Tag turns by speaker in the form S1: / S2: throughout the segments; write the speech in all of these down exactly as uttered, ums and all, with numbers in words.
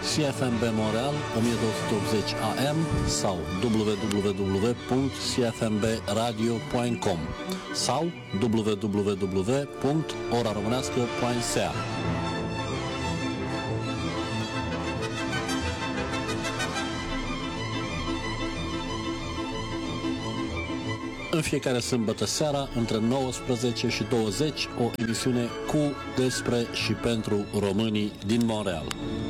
S1: C F M B Montreal o mie două sute optzeci A M sau w w w punct c f m b radio punct com sau w w w punct ora românească punct s a. În fiecare sâmbătă seara, între nouăsprezece și douăzeci, o emisiune cu, despre și pentru românii din Montreal.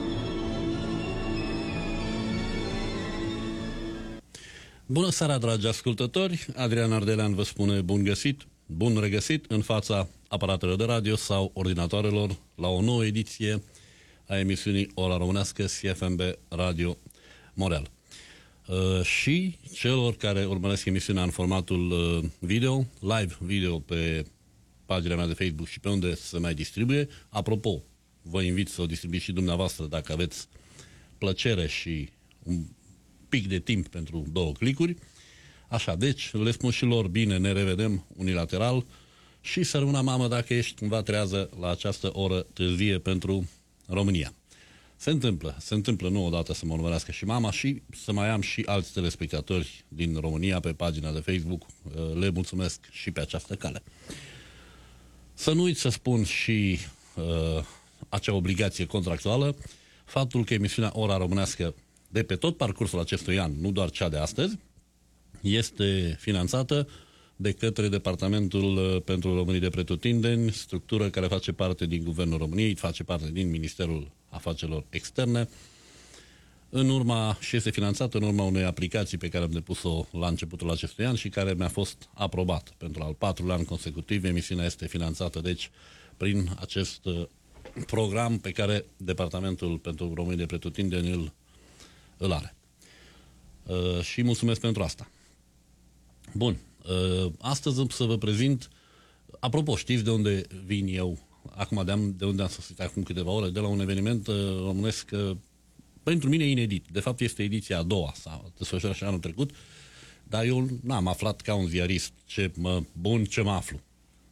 S1: Bună seara, dragi ascultători! Adrian Ardelean vă spune bun găsit, bun regăsit în fața aparatelor de radio sau ordinatoarelor la o nouă ediție a emisiunii Ora Românească C F M B Radio Montreal. Uh, și celor care urmăresc emisiunea în formatul uh, video, live video pe pagina mea de Facebook și pe unde se mai distribuie. Apropo, vă invit să o distribuiți și dumneavoastră dacă aveți plăcere și un pic de timp pentru două clicuri. Așa, deci le spun și lor bine, ne revedem unilateral și să rămână mamă dacă ești cumva trează la această oră târzie pentru România. Se întâmplă, se întâmplă nu odată să mă urmărească și mama și să mai am și alți telespectatori din România pe pagina de Facebook. Le mulțumesc și pe această cale. Să nu uit să spun și uh, acea obligație contractuală, faptul că emisiunea Ora Românească de pe tot parcursul acestui an, nu doar cea de astăzi, este finanțată de către Departamentul pentru Românii de Pretutindeni, structură care face parte din Guvernul României, face parte din Ministerul Afacerilor Externe, în urma, și este finanțată în urma unei aplicații pe care am depus-o la începutul acestui an și care mi-a fost aprobat pentru al patrulea an consecutiv. Emisiunea este finanțată, deci, prin acest uh, program pe care Departamentul pentru Românii de Pretutindeni îl, îl are. Uh, și mulțumesc pentru asta. Bun. Uh, astăzi să vă prezint, apropo, știți de unde vin eu, acum de, am, de unde am sosit acum câteva ore, de la un eveniment uh, românesc uh, pentru mine inedit. De fapt este ediția a doua, s-a desfășurat și anul trecut, dar eu n-am aflat ca un ziarist ce mă, bun ce mă aflu.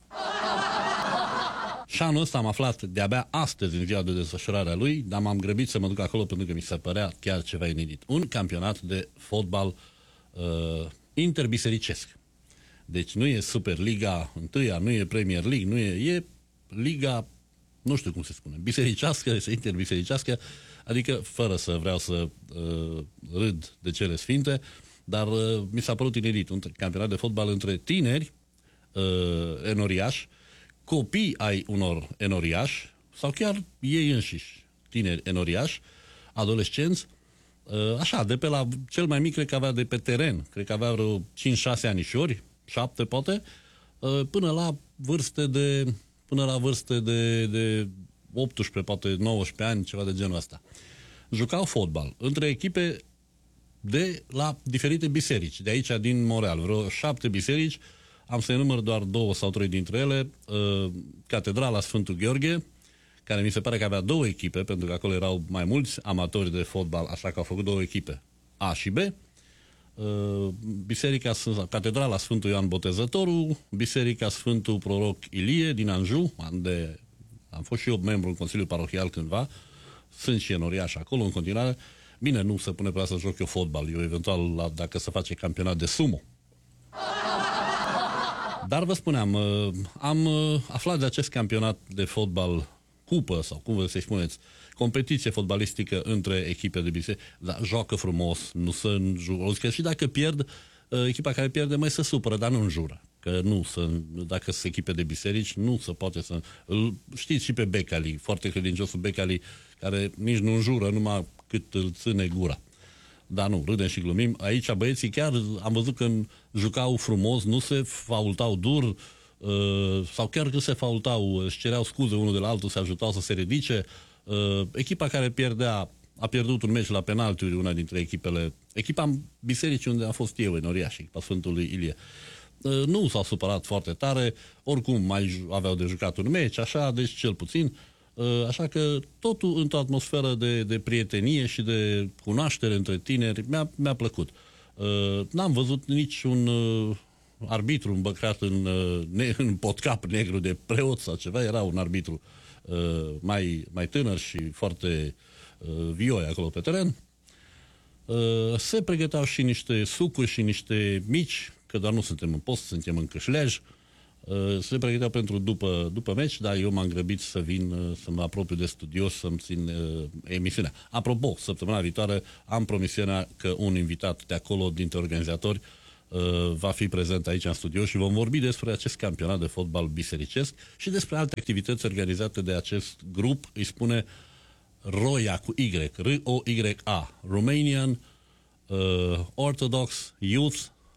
S1: Și anul ăsta am aflat de-abia astăzi în ziua de desfășurare a lui, dar m-am grăbit să mă duc acolo pentru că mi se părea chiar ceva inedit. Un campionat de fotbal uh, interbisericesc. Deci nu e Superliga întâia, nu e Premier League, nu e, e Liga, nu știu cum se spune, bisericească, este interbisericească, adică fără să vreau să uh, râd de cele sfinte, dar uh, mi s-a părut inedit un campionat de fotbal între tineri uh, enoriași, copii ai unor enoriași, sau chiar ei înșiși, tineri enoriași, adolescenți, uh, așa, de pe la cel mai mic, cred că avea de pe teren, cred că avea vreo cinci șase anișori, șapte poate, uh, până la vârste de până la vârste de, de optsprezece, poate nouăsprezece ani, ceva de genul ăsta. Jucau fotbal între echipe de la diferite biserici, de aici din Montreal, vreo șapte biserici, am să enumăr doar două sau trei dintre ele, uh, Catedrala Sfântul Gheorghe, care mi se pare că avea două echipe, pentru că acolo erau mai mulți amatori de fotbal, așa că au făcut două echipe, A și B, uh, Biserica, Catedrala Sfântul Ioan Botezătorul, Biserica Sfântul Proroc Ilie din Anjou, unde am fost și eu membru în Consiliul Parohial cândva, sunt și enoriași acolo în continuare. Bine, nu se pune pe asta să joc eu fotbal, eu eventual la, dacă se face campionat de sumo. Dar vă spuneam, am aflat de acest campionat de fotbal, cupă sau cum vă să-i spuneți, competiție fotbalistică între echipe de biserică, dar joacă frumos, nu se înjură. Că și dacă pierd, echipa care pierde mai se supără, dar nu înjură. Că nu, să, dacă sunt echipe de biserici, nu se poate să... Știți și pe Becali, foarte credinciosul Becali, care nici nu înjură, numai cât îl ține gura. Dar nu, râdem și glumim. Aici băieții chiar am văzut că jucau frumos, nu se faultau dur, uh, sau chiar că se faultau, își cereau scuze unul de la altul, se ajutau să se ridice. Uh, echipa care pierdea, a pierdut un meci la penaltiuri, una dintre echipele, echipa bisericii unde am fost eu, în Oriaș, echipa Sfântului Ilie. Uh, nu s-au supărat foarte tare, oricum mai aveau de jucat un meci, așa, deci cel puțin. Așa că totul într-o atmosferă de, de prietenie și de cunoaștere între tineri mi-a, mi-a plăcut. N-am văzut niciun arbitru îmbăcat în, în potcap negru de preot sau ceva, era un arbitru mai, mai tânăr și foarte vioi acolo pe teren. Se pregăteau și niște sucuri și niște mici, că doar nu suntem în post, suntem în câșlej. Se pregăteau pentru după, după meci, dar eu m-am grăbit să vin, să mă apropiu de studio, să-mi țin uh, emisiunea. Apropo, săptămâna viitoare am promisiunea că un invitat de acolo, dintre organizatori, uh, va fi prezent aici în studio și vom vorbi despre acest campionat de fotbal bisericesc și despre alte activități organizate de acest grup, îi spune Roia cu Y, R O Y A, Romanian uh, Orthodox Youth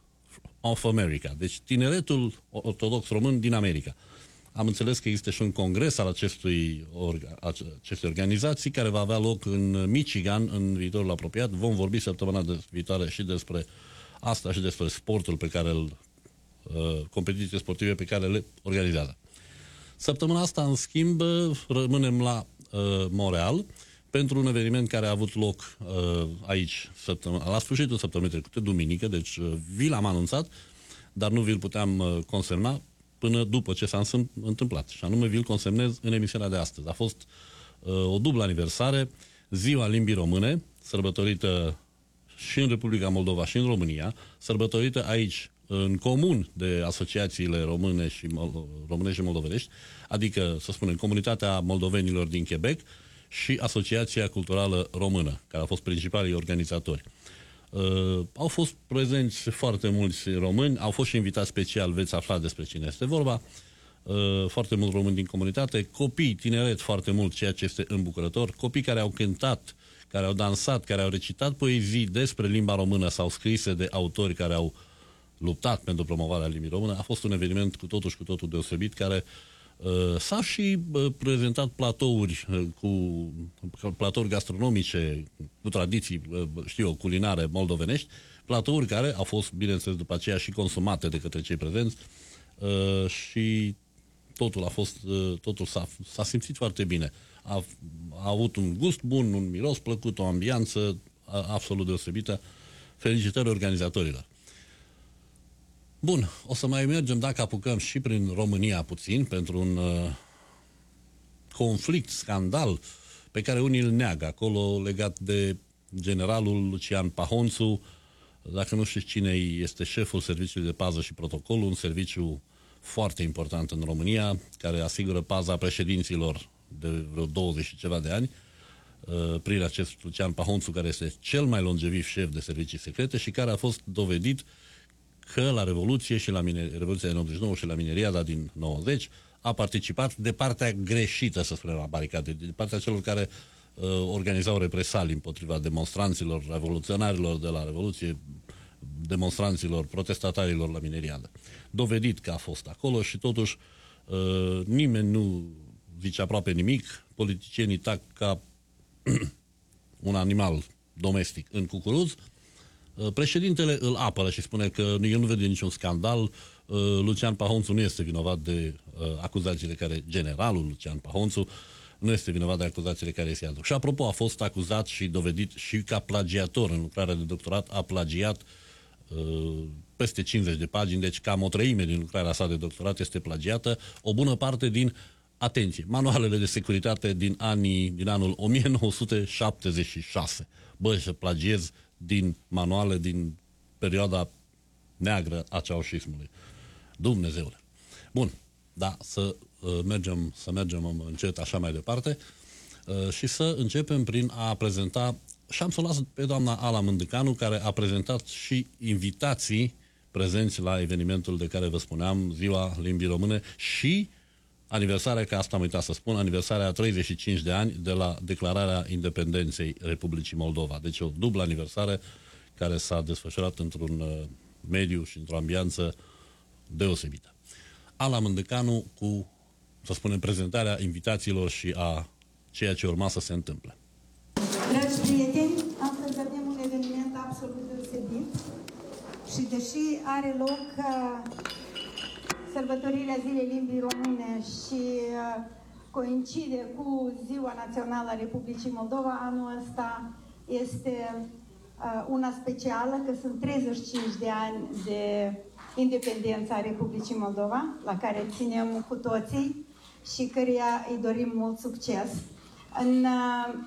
S1: of America, deci tineretul ortodox român din America. Am înțeles că există și un congres al acestui orga, acestei organizații care va avea loc în Michigan în viitorul apropiat. Vom vorbi săptămâna de viitoare și despre asta și despre sportul pe care îl uh, competiții sportive pe care le organizează. Săptămâna asta, în schimb, rămânem la uh, Montreal pentru un eveniment care a avut loc uh, aici la sfârșitul săptămânii trecute, duminică, deci uh, vi l-am anunțat, dar nu vi-l puteam uh, consemna până după ce s-a întâmplat. Și anume vi-l consemnez în emisiunea de astăzi. A fost uh, o dublă aniversare, Ziua Limbii Române, sărbătorită și în Republica Moldova și în România, sărbătorită aici în comun de asociațiile române și, românești și moldovenești, adică, să spunem, Comunitatea Moldovenilor din Quebec și Asociația Culturală Română, care au fost principalii organizatori. Uh, au fost prezenți foarte mulți români, au fost și invitați special, veți afla despre cine este vorba, uh, foarte mulți români din comunitate, copii, tineret foarte mult, ceea ce este îmbucurător, copii care au cântat, care au dansat, care au recitat poezii despre limba română sau scrise de autori care au luptat pentru promovarea limbii române. A fost un eveniment cu totul și cu totul deosebit, care uh, s-a și uh, prezentat platouri uh, cu platouri gastronomice, cu tradiții, uh, știu eu, culinare moldovenești, platouri care au fost, bineînțeles, după aceea și consumate de către cei prezenți uh, și totul a fost, uh, totul s-a, s-a simțit foarte bine. A, a avut un gust bun, un miros plăcut, o ambianță absolut deosebită. Felicitări organizatorilor. Bun, o să mai mergem, dacă apucăm, și prin România puțin, pentru un uh, conflict, scandal, pe care unii îl neagă acolo, legat de generalul Lucian Pahonțu. Dacă nu știți cine este șeful Serviciului de Pază și Protocol, un serviciu foarte important în România, care asigură paza președinților de vreo douăzeci și ceva de ani, uh, prin acest Lucian Pahonțu, care este cel mai longeviv șef de servicii secrete și care a fost dovedit că la Revoluție și la mine, Revoluția din optzeci și nouă și la Mineriada din nouăzeci a participat de partea greșită, să spunem, la baricade, de partea celor care uh, organizau represalii împotriva demonstranților, revoluționarilor de la Revoluție, demonstranților, protestatarilor la Mineriada. Dovedit că a fost acolo și totuși uh, nimeni nu zice aproape nimic, politicienii tac ca un animal domestic în cucuruz. Președintele îl apără și spune că el nu vede niciun scandal. Lucian Pahonțu nu este vinovat de acuzațiile care, generalul Lucian Pahonțu nu este vinovat de acuzațiile care se aduc. Și apropo, a fost acuzat și dovedit și ca plagiator în lucrarea de doctorat, a plagiat uh, peste cincizeci de pagini, deci cam o treime din lucrarea sa de doctorat este plagiată, o bună parte din, atenție, manualele de securitate din anii, din anul o mie nouă sute șaptezeci și șase. Bă, să plagiez din manuale din perioada neagră a ceaușismului. Dumnezeule. Bun, da, să uh, mergem, să mergem încet așa mai departe uh, și să începem prin a prezenta, și am să o las pe doamna Ala Mândăcanu, care a prezentat și invitații prezenți la evenimentul de care vă spuneam, Ziua Limbii Române și aniversarea, că asta am uitat să spun, aniversarea a treizeci și cinci de ani de la declararea independenței Republicii Moldova. Deci o dublă aniversare care s-a desfășurat într-un uh, mediu și într-o ambianță deosebită. Ala Mândăcanu cu, să spunem, prezentarea invitațiilor și a ceea ce urma să se întâmple.
S2: Dragi prieteni, astăzi avem un eveniment absolut deosebit și deși are loc uh, sărbătorirea Zilei Limbii Române și uh, coincide cu Ziua Națională a Republicii Moldova, anul ăsta este uh, una specială, că sunt treizeci și cinci de ani de independența Republicii Moldova, la care ținem cu toții și căreia îi dorim mult succes. În uh,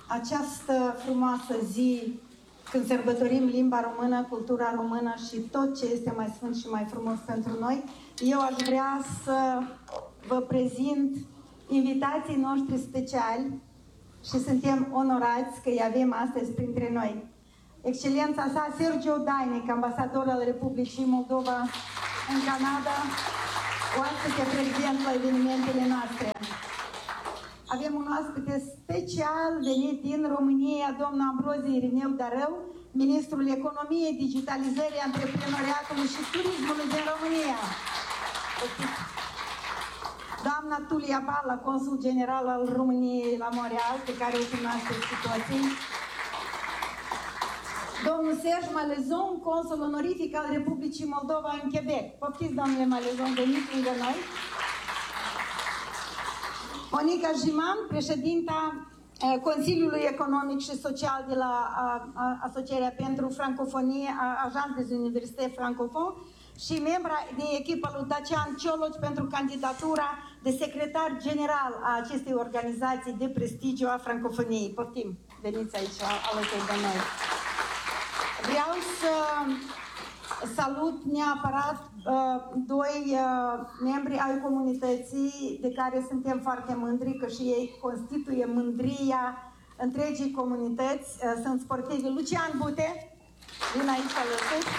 S2: această frumoasă zi când sărbătorim limba română, cultura română și tot ce este mai sfânt și mai frumos pentru noi, eu aș vrea să vă prezint invitații noștri speciali și suntem onorați că îi avem astăzi printre noi. Excelența sa, Sergiu Odainic, ambasador al Republicii Moldova în Canada, oaspete prezent la evenimentele noastre. Avem un oaspete special venit din România, domnul Ambrozie Irineu Darău, Ministrul Economiei, Digitalizării, Antreprenoriatului și Turismului din România. Doamna Tulia Bala, consul general al României la Montreal, pe care o cunoașteți cu toții. Domnul Serge Malezon, consul onorific al Republicii Moldova în Quebec. Poftiți, domnule Malezon, veniți lângă noi. Monica Jiman, președinta Consiliului Economic și Social de la Asocierea pentru Francofonie, Agence des Universités Francophones, și membra de echipa lui Dacian Cioloci pentru candidatura de secretar general a acestei organizații de prestigiu a francofoniei. Poftim, veniți aici alături de noi. Vreau să salut neapărat uh, doi uh, membri ai comunității de care suntem foarte mândri, că și ei constituie mândria întregii comunități. Uh, sunt sportivi. Lucian Bute, vin aici alături.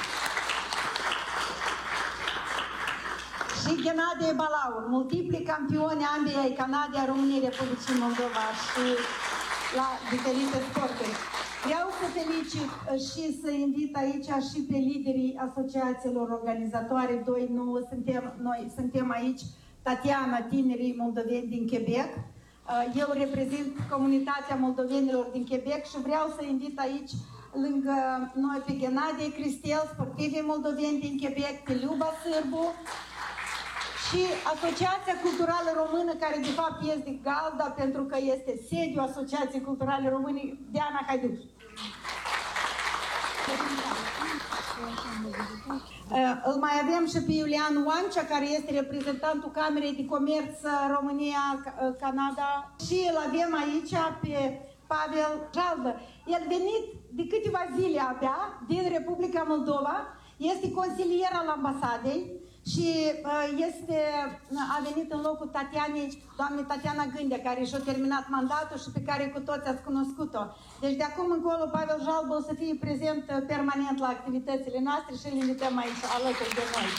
S2: Și Ghenadie Balaur, multipli campioni ambii ai Canadei, a României, Republicii Moldova și la diferite sporturi. Vreau să felicit și să invit aici și pe liderii asociațiilor organizatoare. Doi nouă suntem, noi suntem aici, Tatiana, tinerii moldoveni din Quebec. Eu reprezint comunitatea moldovenilor din Quebec și vreau să invit aici lângă noi pe Ghenadie Cristel, sportivii moldoveni din Quebec, pe Luba Sârbu, și Asociația Culturală Română, care de fapt este gazda pentru că este sediul Asociației Culturale Române, Diana Haiduș. Îl mai avem și pe Iulian Oancea, care este reprezentantul Camerei de Comerț România-Canada, și îl avem aici pe Pavel Jalbă. El venit de câteva zile abia din Republica Moldova, este consilier al ambasadei și este, a venit în locul Tatianei, doamnei Tatiana Gândea, care și-a terminat mandatul și pe care cu toți ați cunoscut-o. Deci de acum încolo Pavel Jalbă o să fie prezent permanent la activitățile noastre și îl invităm aici alături de noi.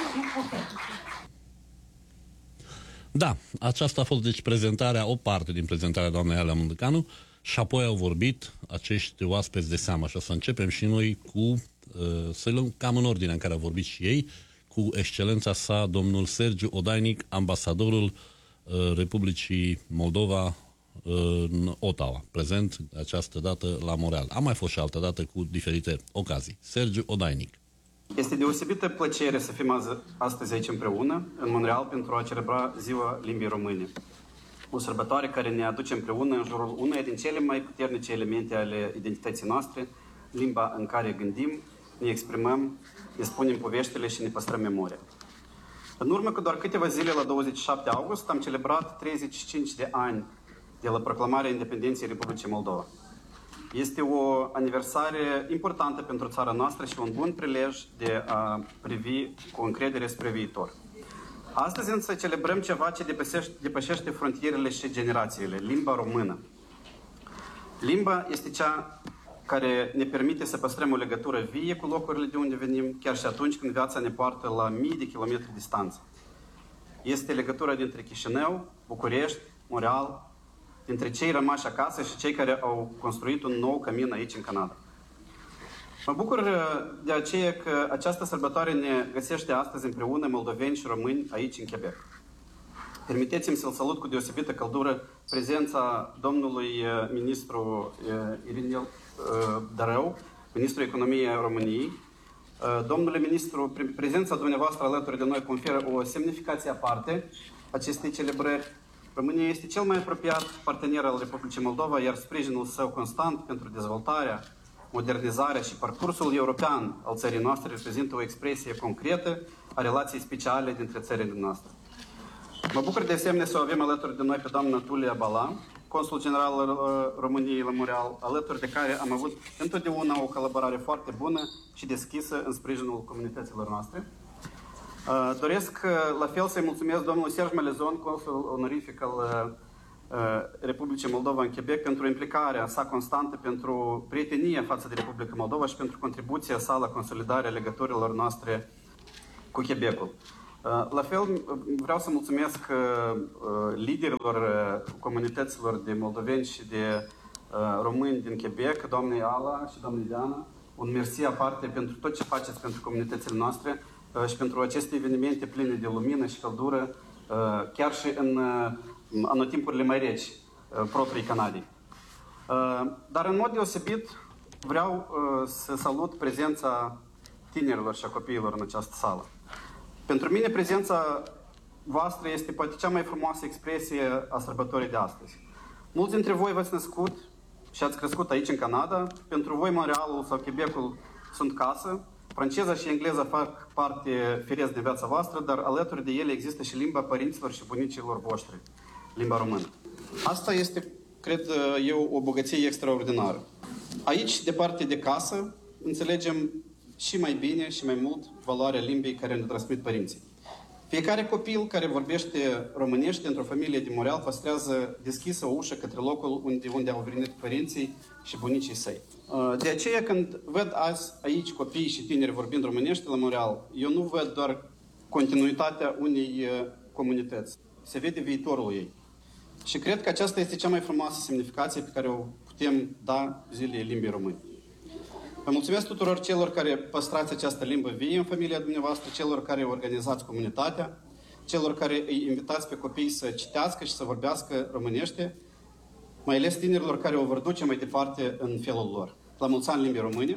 S1: Da, aceasta a fost deci prezentarea, o parte din prezentarea doamnei Alea Mândăcanu, și apoi au vorbit acești oaspeți de seamă. Și o să începem și noi cu, să luăm cam în ordinea în care au vorbit și ei, cu excelența sa, domnul Sergiu Odainic, ambasadorul uh, Republicii Moldova uh, în Ottawa, prezent această dată la Montreal. A mai fost și altă dată cu diferite ocazii. Sergiu Odainic.
S3: Este deosebită plăcere să fim azi, astăzi aici împreună, în Montreal, pentru a celebra Ziua Limbii Române. O sărbătoare care ne aduce împreună în jurul uneia din cele mai puternice elemente ale identității noastre, limba în care gândim, ne exprimăm, ne spunem poveștile și ne păstrăm memoria. În urmă cu doar câteva zile, la douăzeci și șapte august, am celebrat treizeci și cinci de ani de la proclamarea independenței Republicii Moldova. Este o aniversare importantă pentru țara noastră și un bun prilej de a privi cu încredere spre viitor. Astăzi însă celebrăm ceva ce depășește, depășește frontierele și generațiile, limba română. Limba este cea care ne permite să păstrăm o legătură vie cu locurile de unde venim, chiar și atunci când viața ne poartă la mii de kilometri distanță. Este legătura dintre Chișinău, București, Montreal, dintre cei rămași acasă și cei care au construit un nou cămin aici în Canada. Mă bucur de aceea că această sărbătoare ne găsește astăzi împreună moldoveni și români aici în Quebec. Permiteți-mi să-l salut cu deosebită căldură prezența domnului ministru Irineu Darău, ministrul Economiei României. Domnule ministru, prezența dumneavoastră alături de noi conferă o semnificație aparte acestei celebrări. România este cel mai apropiat partener al Republicii Moldova, iar sprijinul său constant pentru dezvoltarea, modernizarea și parcursul european al țării noastre reprezintă o expresie concretă a relației speciale dintre țările noastre. Mă bucur de asemenea să o avem alături de noi pe doamna Tulia Bala, consul general al României la Montreal, alături de care am avut întotdeauna o colaborare foarte bună și deschisă în sprijinul comunităților noastre. Doresc la fel să-i mulțumesc domnului Serge Malezon, consul onorific al Republicii Moldova în Quebec, pentru implicarea sa constantă, pentru prietenia față de Republica Moldova și pentru contribuția sa la consolidarea legăturilor noastre cu Quebecul. La fel, vreau să mulțumesc liderilor comunităților de moldoveni și de români din Quebec, doamnei Ala și doamnei Diana, un mersi aparte pentru tot ce faceți pentru comunitățile noastre și pentru aceste evenimente pline de lumină și căldură, chiar și în anotimpurile mai reci proprii Canadei. Dar în mod deosebit vreau să salut prezența tinerilor și a copiilor în această sală. Pentru mine prezența voastră este poate cea mai frumoasă expresie a sărbătorii de astăzi. Mulți dintre voi v-ați născut și ați crescut aici în Canada. Pentru voi Montrealul sau Quebecul sunt casă. Franceza și engleza fac parte firesc din viața voastră, dar alături de ele există și limba părinților și bunicilor voștri, limba română. Asta este, cred eu, o bogăție extraordinară. Aici, departe de casă, înțelegem și mai bine și mai mult valoarea limbii care ne transmit părinții. Fiecare copil care vorbește românește într-o familie din Montreal păstrează deschisă o ușă către locul unde, unde au venit părinții și bunicii săi. De aceea, când văd azi aici copii și tineri vorbind românește la Montreal, eu nu văd doar continuitatea unei comunități. Se vede viitorul ei. Și cred că aceasta este cea mai frumoasă semnificație pe care o putem da zilei limbii române. Vă mulțumesc tuturor celor care păstrați această limbă vie în familia dumneavoastră, celor care organizați comunitatea, celor care îi invitați pe copii să citească și să vorbească românește, mai ales tinerilor care o vor duce mai departe în felul lor. La mulți ani limbii române!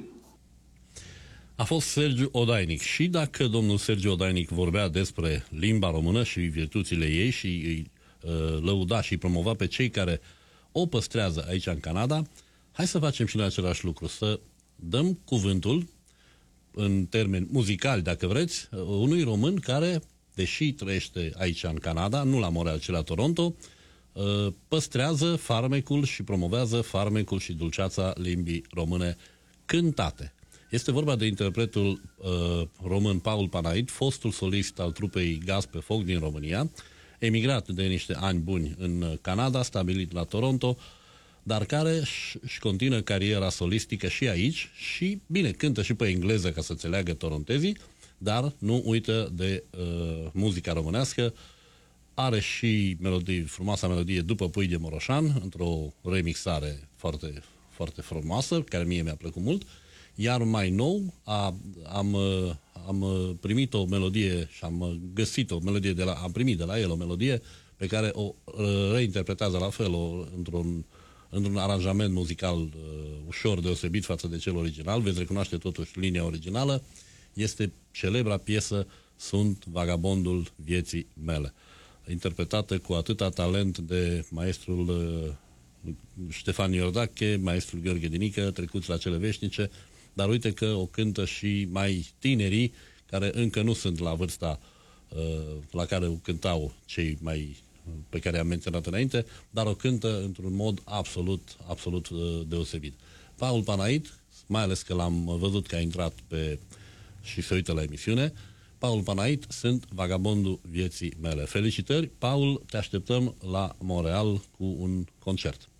S1: A fost Sergiu Odainic. Și dacă domnul Sergiu Odainic vorbea despre limba română și virtuțile ei și îi uh, lăuda și promova pe cei care o păstrează aici în Canada, hai să facem și noi același lucru, să dăm cuvântul, în termeni muzicali, dacă vreți, unui român care, deși trăiește aici în Canada, nu la Montreal, ci la Toronto, păstrează farmecul și promovează farmecul și dulceața limbii române cântate. Este vorba de interpretul uh, român Paul Panait, fostul solist al trupei Gaz pe Foc din România, emigrat de niște ani buni în Canada, stabilit la Toronto, dar care își continuă cariera solistică și aici și, bine, cântă și pe engleză ca să înțeleagă torontezii, dar nu uită de uh, muzica românească. Are și melodii, frumoasa melodie După Pui de Moroșan, într-o remixare foarte, foarte frumoasă, care mie mi-a plăcut mult. Iar mai nou a, am, am primit o melodie și am găsit o melodie de la, am primit de la el o melodie pe care o reinterpretează la fel o, într-un, într-un aranjament muzical uh, ușor deosebit față de cel original. Veți recunoaște totuși linia originală. Este celebra piesă Sunt vagabondul vieții mele, interpretată cu atâta talent de maestrul uh, Ștefan Iordache, maestrul Gheorghe Dinică, trecuți la cele veșnice, dar uite că o cântă și mai tinerii, care încă nu sunt la vârsta uh, la care o cântau cei mai pe care am menționat înainte, dar o cântă într-un mod absolut, absolut uh, deosebit. Paul Panait, mai ales că l-am văzut că a intrat pe și se uită la emisiune, Paul Panait, Sunt vagabondul vieții mele. Felicitări, Paul, te așteptăm la Montreal cu un concert.